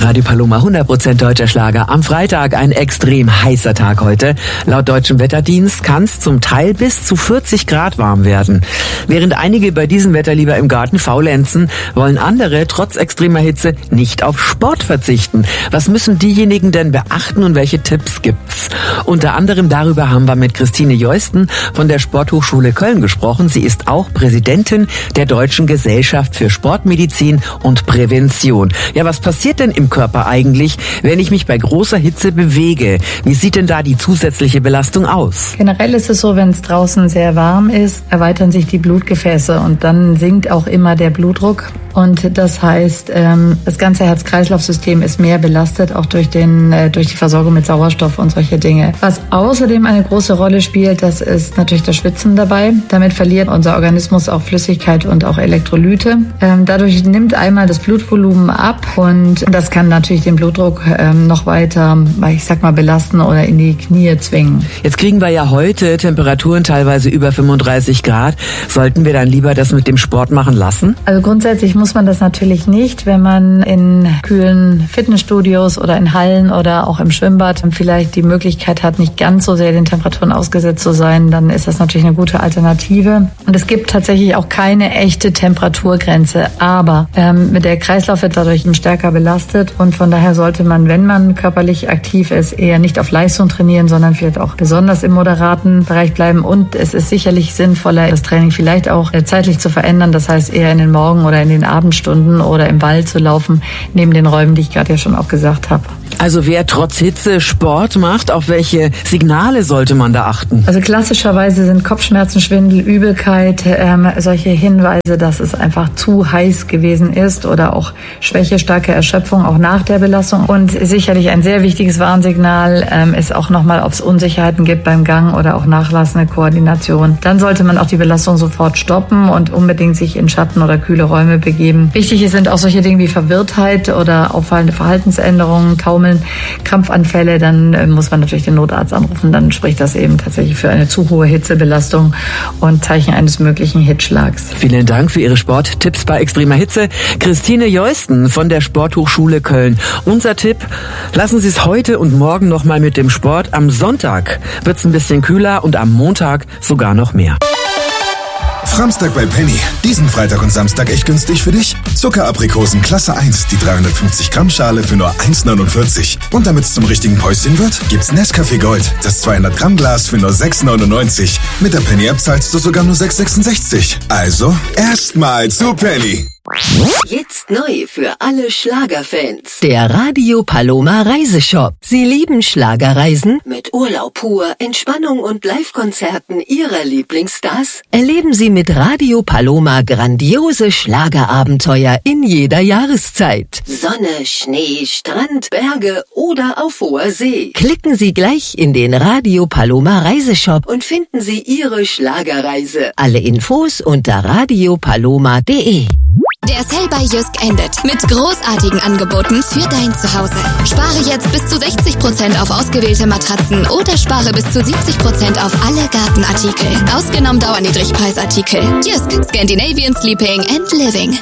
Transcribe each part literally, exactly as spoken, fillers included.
Radio Paloma, hundert Prozent deutscher Schlager. Am Freitag ein extrem heißer Tag heute. Laut deutschem Wetterdienst kann es zum Teil bis zu vierzig Grad warm werden. Während einige bei diesem Wetter lieber im Garten faulenzen, wollen andere trotz extremer Hitze nicht auf Sport verzichten. Was müssen diejenigen denn beachten und welche Tipps gibt's? Unter anderem darüber haben wir mit Christine Jeusten von der Sporthochschule Köln gesprochen. Sie ist auch Präsidentin der Deutschen Gesellschaft für Sportmedizin und Prävention. Ja, was passiert denn im Körper eigentlich, wenn ich mich bei großer Hitze bewege? Wie sieht denn da die zusätzliche Belastung aus? Generell ist es so, wenn es draußen sehr warm ist, erweitern sich die Blutgefäße und dann sinkt auch immer der Blutdruck. Und das heißt, das ganze Herz-Kreislauf-System ist mehr belastet, auch durch den durch die Versorgung mit Sauerstoff und solche Dinge. Was außerdem eine große Rolle spielt, das ist natürlich das Schwitzen dabei. Damit verliert unser Organismus auch Flüssigkeit und auch Elektrolyte. Dadurch nimmt einmal das Blutvolumen ab und das kann natürlich den Blutdruck noch weiter, ich sag mal, belasten oder in die Knie zwingen. Jetzt kriegen wir ja heute Temperaturen teilweise über fünfunddreißig Grad. Sollten wir dann lieber das mit dem Sport machen lassen? Also grundsätzlich muss man das natürlich nicht, wenn man in kühlen Fitnessstudios oder in Hallen oder auch im Schwimmbad vielleicht die Möglichkeit hat, nicht ganz so sehr den Temperaturen ausgesetzt zu sein, dann ist das natürlich eine gute Alternative. Und es gibt tatsächlich auch keine echte Temperaturgrenze, aber ähm, der Kreislauf wird dadurch stärker belastet und von daher sollte man, wenn man körperlich aktiv ist, eher nicht auf Leistung trainieren, sondern vielleicht auch besonders im moderaten Bereich bleiben und es ist sicherlich sinnvoller, das Training vielleicht auch zeitlich zu verändern, das heißt eher in den Morgen- oder in den Abendstunden oder im Wald zu laufen, neben den Räumen, die ich gerade ja schon auch gesagt habe. Also wer trotz Hitze Sport macht, auf welche Signale sollte man da achten? Also klassischerweise sind Kopfschmerzen, Schwindel, Übelkeit, ähm, solche Hinweise, dass es einfach zu heiß gewesen ist oder auch Schwäche, starke Erschöpfung, auch nach der Belastung. Und sicherlich ein sehr wichtiges Warnsignal ähm, ist auch nochmal, ob es Unsicherheiten gibt beim Gang oder auch nachlassende Koordination. Dann sollte man auch die Belastung sofort stoppen und unbedingt sich in Schatten oder kühle Räume begeben. Wichtig sind auch solche Dinge wie Verwirrtheit oder auffallende Verhaltensänderungen, Taumeln, Krampfanfälle, dann äh, muss man natürlich den Notarzt anrufen. Dann spricht das eben tatsächlich für eine zu hohe Hitzebelastung und Zeichen eines möglichen Hitzschlags. Vielen Dank für Ihre Sporttipps bei extremer Hitze. Christine Jeusten von der Sporthochschule Köln. Unser Tipp, lassen Sie es heute und morgen noch mal mit dem Sport. Am Sonntag wird es ein bisschen kühler und am Montag sogar noch mehr. Framstag bei Penny. Diesen Freitag und Samstag echt günstig für dich. Zuckeraprikosen Klasse eins, die dreihundertfünfzig Gramm Schale für nur eins neunundvierzig. Und damit es zum richtigen Päuschen wird, gibt's Nescafé Gold, das zweihundert Gramm Glas für nur sechs neunundneunzig. Mit der Penny App zahlst du sogar nur sechs sechsundsechzig. Also erstmal zu Penny. Jetzt neu für alle Schlagerfans. Der Radio Paloma Reiseshop. Sie lieben Schlagerreisen? Mit Urlaub pur, Entspannung und Live-Konzerten Ihrer Lieblingsstars? Erleben Sie mit Radio Paloma grandiose Schlagerabenteuer in jeder Jahreszeit. Sonne, Schnee, Strand, Berge oder auf hoher See. Klicken Sie gleich in den Radio Paloma Reiseshop und finden Sie Ihre Schlagerreise. Alle Infos unter radio paloma punkt de. Der Sale bei Jysk endet mit großartigen Angeboten für dein Zuhause. Spare jetzt bis zu sechzig Prozent auf ausgewählte Matratzen oder spare bis zu siebzig Prozent auf alle Gartenartikel. Ausgenommen Dauerniedrigpreisartikel. Jysk, Scandinavian Sleeping and Living.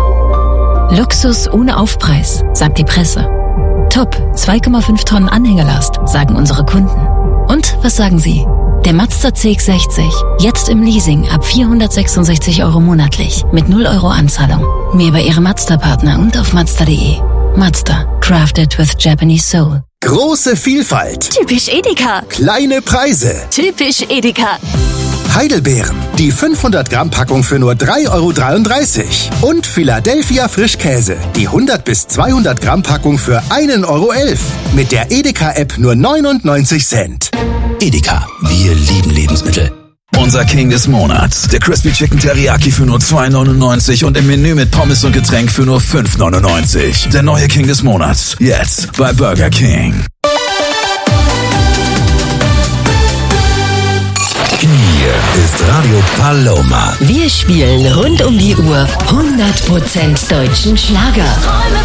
Luxus ohne Aufpreis, sagt die Presse. Top, zwei Komma fünf Tonnen Anhängerlast, sagen unsere Kunden. Und was sagen Sie? Der Mazda C X sechzig, jetzt im Leasing ab vierhundertsechsundsechzig Euro monatlich, mit null Euro Anzahlung. Mehr bei Ihrem Mazda-Partner und auf mazda punkt de. Mazda, crafted with Japanese soul. Große Vielfalt. Typisch Edeka. Kleine Preise. Typisch Edeka. Heidelbeeren, die fünfhundert Gramm Packung für nur drei Euro dreiunddreißig. Und Philadelphia Frischkäse, die hundert bis zweihundert Gramm Packung für ein Euro elf. Mit der Edeka-App nur neunundneunzig Cent. Edeka, wir lieben Lebensmittel. Unser King des Monats, der Crispy Chicken Teriyaki für nur zwei neunundneunzig und im Menü mit Pommes und Getränk für nur fünf neunundneunzig. Der neue King des Monats, jetzt bei Burger King. Hier ist Radio Paloma. Wir spielen rund um die Uhr hundert Prozent deutschen Schlager.